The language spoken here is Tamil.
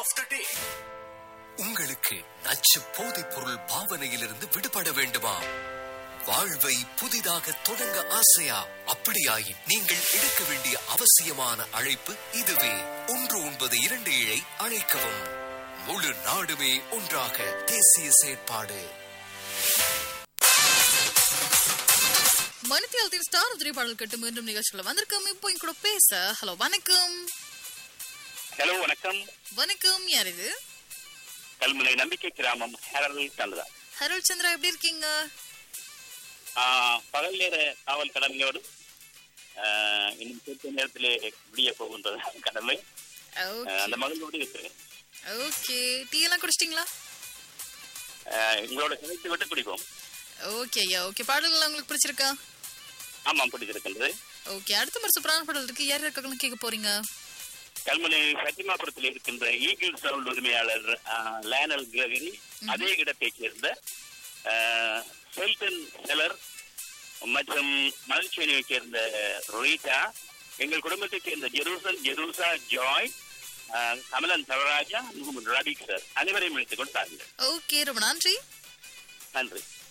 of the day. உங்களுக்கு நச்சு போதைப் பொருள் பாவனையிலிருந்து விடுபட வேண்டுமா? வாழ்வை புதிதாக தொடங்க ஆசையா? அப்படியாயின் நீங்கள் எடுக்க வேண்டிய அவசியமான அழைப்பு இதுவே. 1927 அழைக்கவும். முழு நாடுமே ஒன்றாக தேசிய செயற்பாடு. மணித்தியாலத்தின் ஸ்டார் உதிரி பாடல் கட்டு மீண்டும் நிகழ்ச்சியில் வந்திருக்கோம். இப்போ என் கூட பேச ஹலோ வணக்கம். ஹலோ வணக்கம். வணக்கம், யார் இது? கல்முனை நம்பிக்கை கிராமம் ஹெரல் சந்திரா. ஹெரல் சந்திரா, எப்படி இருக்கீங்க? பகல் நேர காவல் கடமையோடு இன்னும் சிறிது நேரத்தில் விடிய போகின்றது கடமை. அந்த மகளோடு இருக்கிறேன். ஓகே, டீ எல்லாம் குடிச்சிட்டீங்களா? உங்களோட கதைத்து விட்டு குடிப்போம். ஓகே ஐயா, ஓகே. பாடல்கள் உங்களுக்கு பிடிச்சிருக்கா? ஆமாம், பிடிச்சிருக்கின்றது. ஓகே, அடுத்த ஒரு சூப்பரான பாடல் இருக்கு. யார் இருக்காங்க கேட்க போறீங்க? கல்முனை சத்தியமாபுரத்தில் இருக்கின்ற ஈகிள் சவுண்ட் உரிமையாளர் லேனல் கிரகரி, அதே இடத்தைச் சேர்ந்த செல்டன் செலர் மற்றும் மலர்ச்சேனியைச் சேர்ந்த ரீட்டா, எங்கள் குடும்பத்தைச் சேர்ந்த Jerusha Joy, Kamalan Thavaraja, Mohammed Rafiq sir, அனைவரையும் இணைத்துக் கொண்டு தாருங்கள். ஓகே, ரொம்ப நன்றி. நன்றி.